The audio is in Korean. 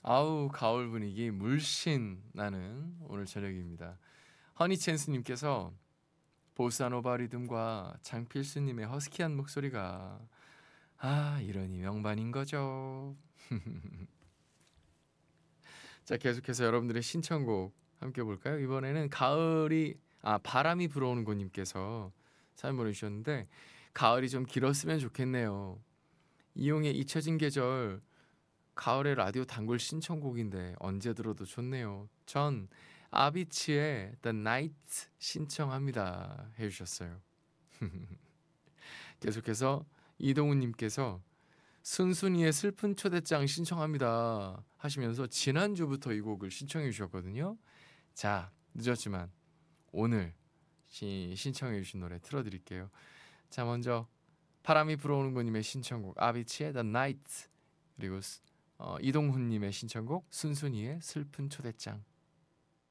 아우 가을 분위기 물씬 나는 오늘 저녁입니다. 허니챈스님께서 보사노바 리듬과 장필수님의 허스키한 목소리가 이러니 명반인 거죠. 자 계속해서 여러분들의 신청곡 함께 볼까요? 이번에는 바람이 불어오는 곳님께서 사연 보내주셨는데 가을이 좀 길었으면 좋겠네요. 이용의 잊혀진 계절 가을의 라디오 단골 신청곡인데 언제 들어도 좋네요. 전 아비치의 The Night 신청합니다 해주셨어요. 계속해서 이동훈님께서 순순이의 슬픈 초대장 신청합니다 하시면서 지난주부터 이 곡을 신청해 주셨거든요. 자 늦었지만 오늘 신청해 주신 노래 틀어드릴게요. 자 먼저 바람이 불어오는 곳님의 신청곡 아비치의 The Night, 그리고 이동훈님의 신청곡 순순이의 슬픈 초대장.